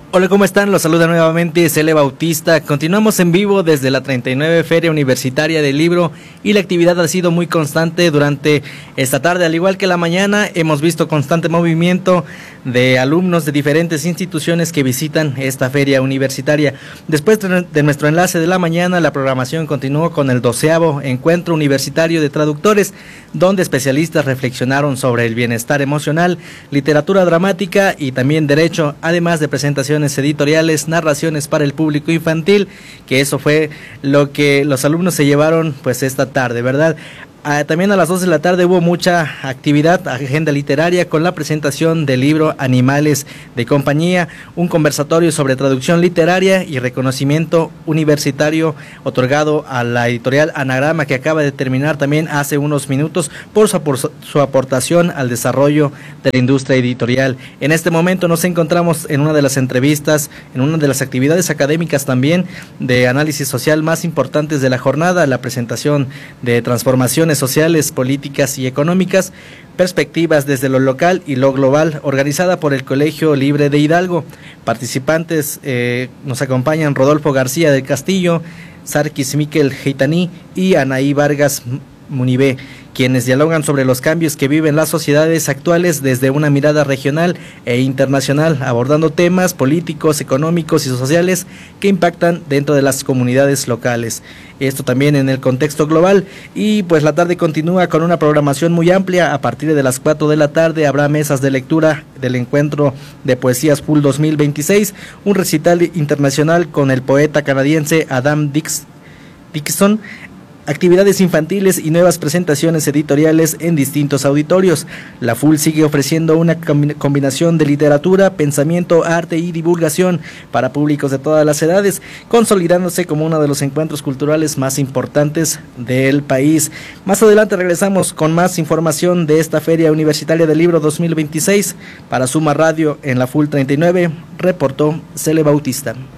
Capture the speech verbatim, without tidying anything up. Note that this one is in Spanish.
Hola, ¿cómo están? Los saluda nuevamente Cele Bautista. Continuamos en vivo desde la treinta y nueve Feria Universitaria del Libro y la actividad ha sido muy constante durante esta tarde. Al igual que la mañana, hemos visto constante movimiento de alumnos de diferentes instituciones que visitan esta feria universitaria. Después de nuestro enlace de la mañana, la programación continuó con el doceavo Encuentro Universitario de Traductores, donde especialistas reflexionaron sobre el bienestar emocional, literatura dramática y también derecho, además de presentaciones editoriales, narraciones para el público infantil, que eso fue lo que los alumnos se llevaron pues esta tarde, ¿verdad? Ah, también a las dos de la tarde hubo mucha actividad, agenda literaria con la presentación del libro Animales de Compañía, un conversatorio sobre traducción literaria y reconocimiento universitario otorgado a la editorial Anagrama, que acaba de terminar también hace unos minutos por su, por su aportación al desarrollo de la industria editorial. En este momento nos encontramos en una de las entrevistas, en una de las actividades académicas también de análisis social más importantes de la jornada, la presentación de transformaciones sociales, políticas y económicas, perspectivas desde lo local y lo global, organizada por el Colegio Libre de Hidalgo. Participantes eh, nos acompañan Rodolfo García del Castillo, Sarkis Miquel Geitaní y Anaí Vargas Munibé, quienes dialogan sobre los cambios que viven las sociedades actuales desde una mirada regional e internacional, abordando temas políticos, económicos y sociales que impactan dentro de las comunidades locales. Esto también en el contexto global. Y pues la tarde continúa con una programación muy amplia. A partir de las cuatro de la tarde habrá mesas de lectura del encuentro de poesías Pool dos mil veintiséis, un recital internacional con el poeta canadiense Adam Dix, Dixon, actividades infantiles y nuevas presentaciones editoriales en distintos auditorios. La F U L sigue ofreciendo una combinación de literatura, pensamiento, arte y divulgación para públicos de todas las edades, consolidándose como uno de los encuentros culturales más importantes del país. Más adelante regresamos con más información de esta Feria Universitaria del Libro dos mil veintiséis. Para Suma Radio en la F U L treinta y nueve, reportó Cele Bautista.